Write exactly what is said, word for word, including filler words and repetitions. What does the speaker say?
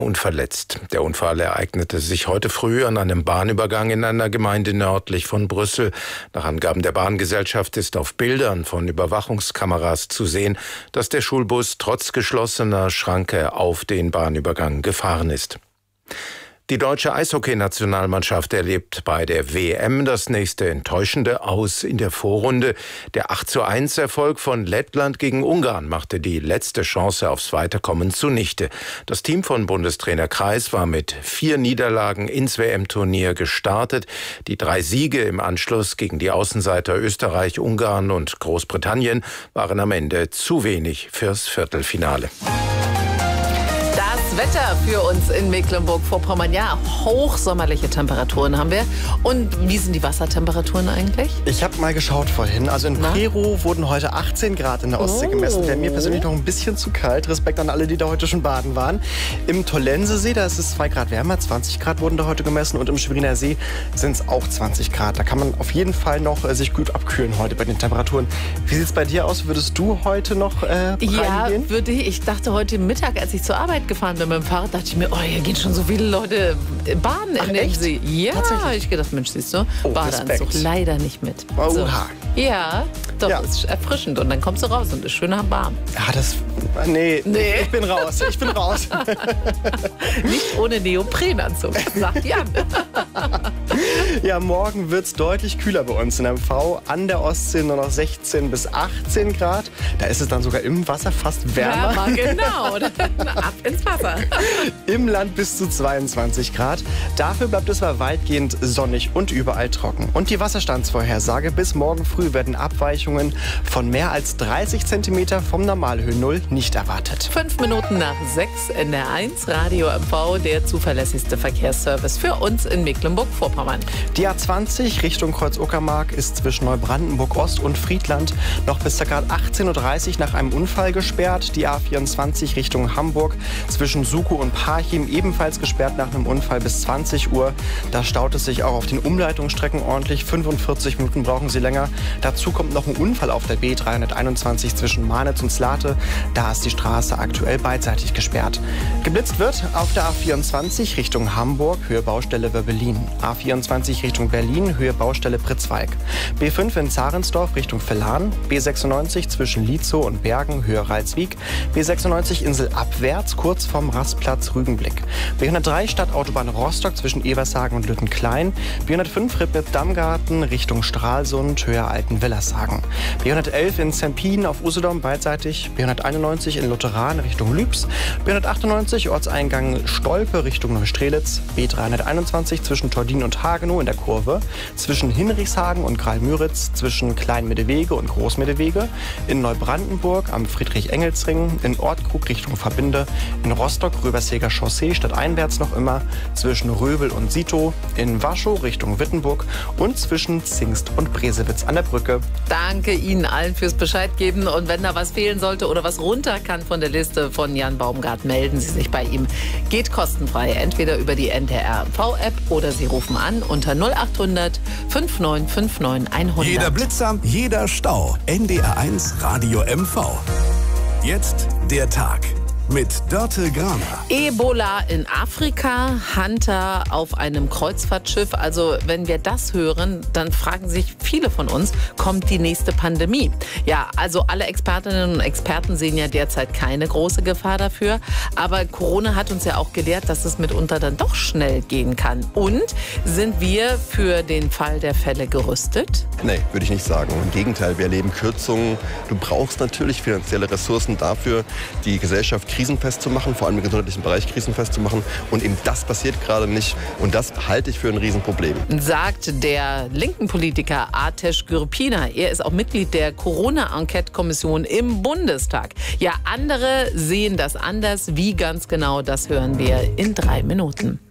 Unverletzt. Der Unfall ereignete sich heute früh an einem Bahnübergang in einer Gemeinde nördlich von Brüssel. Nach Angaben der Bahngesellschaft ist auf Bildern von Überwachungskameras zu sehen, dass der Schulbus trotz geschlossener Schranke auf den Bahnübergang gefahren ist. Die deutsche Eishockey-Nationalmannschaft erlebt bei der W M das nächste enttäuschende Aus in der Vorrunde. Der acht zu eins Erfolg von Lettland gegen Ungarn machte die letzte Chance aufs Weiterkommen zunichte. Das Team von Bundestrainer Kreis war mit vier Niederlagen ins W M-Turnier gestartet. Die drei Siege im Anschluss gegen die Außenseiter Österreich, Ungarn und Großbritannien waren am Ende zu wenig fürs Viertelfinale. Das Wetter für uns in Mecklenburg-Vorpommern. Ja, hochsommerliche Temperaturen haben wir. Und wie sind die Wassertemperaturen eigentlich? Ich habe mal geschaut vorhin. Also in Prerow wurden heute achtzehn Grad in der Ostsee oh. gemessen. Wäre mir persönlich noch ein bisschen zu kalt. Respekt an alle, die da heute schon baden waren. Im Tollensesee, da ist es zwei Grad wärmer. zwanzig Grad wurden da heute gemessen. Und im Schweriner See sind es auch zwanzig Grad. Da kann man auf jeden Fall noch äh, sich gut abkühlen heute bei den Temperaturen. Wie sieht es bei dir aus? Würdest du heute noch äh, Ja, reingehen? würde ich. Ich dachte heute Mittag, als ich zur Arbeit gefahren bin mit dem Fahrrad, dachte ich mir, oh, hier gehen schon so viele Leute baden Ach, in den echt? See. Ja, Tatsächlich? ich gedacht, Mensch, siehst du, Oh, Badeanzug Respekt. leider nicht mit. Oha. So. Ja, doch, Ja. ist erfrischend. Und dann kommst du raus und ist schön warm. Ja, das... Nee, Nee. ich bin raus. Ich bin raus. Nicht ohne Neoprenanzug, sagt Jan. Ja, morgen wird es deutlich kühler bei uns in M V. An der Ostsee nur noch sechzehn bis achtzehn Grad. Da ist es dann sogar im Wasser fast wärmer. Wärmer, genau. Ab ins Wasser. Im Land bis zu zweiundzwanzig Grad. Dafür bleibt es aber weitgehend sonnig und überall trocken. Und die Wasserstandsvorhersage: bis morgen früh werden Abweichungen von mehr als dreißig Zentimeter vom Normalhöhen Null nicht erwartet. Fünf Minuten nach sechs in der eins, Radio M V, der zuverlässigste Verkehrsservice für uns in Mecklenburg-Vorpommern. Die A zwanzig Richtung Kreuz-Uckermark ist zwischen Neubrandenburg-Ost und Friedland noch bis ca. achtzehn Uhr dreißig nach einem Unfall gesperrt. Die A vierundzwanzig Richtung Hamburg zwischen Sukow und Parchim ebenfalls gesperrt nach einem Unfall bis zwanzig Uhr. Da staut es sich auch auf den Umleitungsstrecken ordentlich. fünfundvierzig Minuten brauchen Sie länger. Dazu kommt noch ein Unfall auf der B dreihunderteinundzwanzig zwischen Manitz und Slate. Da ist die Straße aktuell beidseitig gesperrt. Geblitzt wird auf der A vierundzwanzig Richtung Hamburg, Höhe Baustelle Wöbbelin. A vierundzwanzig Richtung Berlin, Höhe Baustelle Pritzwalk. B fünf in Zarensdorf Richtung Villahn. B sechsundneunzig zwischen Lietzow und Bergen, Höhe Ralswiek. B sechsundneunzig Insel abwärts, kurz vorm Rastplatz Rügenblick. B hundertdrei Stadtautobahn Rostock zwischen Evershagen und Lüttenklein. B hundertfünf Rippet-Dammgarten Richtung Stralsund, Höhe Alten-Willershagen. B hundertelf in Zempin auf Usedom beidseitig. B hunderteinundneunzig in Lutheran Richtung Lübs. B hundertachtundneunzig Ortseingang Stolpe Richtung Neustrelitz. B dreihunderteinundzwanzig zwischen Tordin und Hagenow in der Kurve. Zwischen Hinrichshagen und Graal-Müritz. Zwischen Klein-Medewege und Groß-Medewege. In Neubrandenburg am Friedrich-Engels-Ring. In Ortkrug Richtung Verbinde. In Rostock Röberseger Chaussee stadteinwärts noch immer. Zwischen Röbel und Sito. In Waschow Richtung Wittenburg. Und zwischen Zingst und Bresewitz an der Brücke. Danke Ihnen allen fürs Bescheid geben. Und wenn da was fehlen sollte oder was runter kann von der Liste von Jan Baumgart, melden Sie sich bei ihm. Geht kostenfrei, entweder über die N D R M V-App oder Sie rufen an unter null achthundert neunundfünfzig neunundfünfzig hundert. Jeder Blitzer, jeder Stau. N D R eins Radio M V. Jetzt der Tag mit Dörte Graner. Ebola in Afrika, Hunter auf einem Kreuzfahrtschiff. Also wenn wir das hören, dann fragen sich viele von uns, kommt die nächste Pandemie? Ja, also alle Expertinnen und Experten sehen ja derzeit keine große Gefahr dafür. Aber Corona hat uns ja auch gelehrt, dass es mitunter dann doch schnell gehen kann. Und sind wir für den Fall der Fälle gerüstet? Nee, würde ich nicht sagen. Im Gegenteil, wir erleben Kürzungen. Du brauchst natürlich finanzielle Ressourcen dafür, die Gesellschaft krisenfest zu machen, vor allem im gesundheitlichen Bereich krisenfest zu machen. Und eben das passiert gerade nicht. Und das halte ich für ein Riesenproblem. Sagt der linken Politiker Ateş Gürpiner. Er ist auch Mitglied der Corona-Enquete-Kommission im Bundestag. Ja, andere sehen das anders. Wie ganz genau, das hören wir in drei Minuten.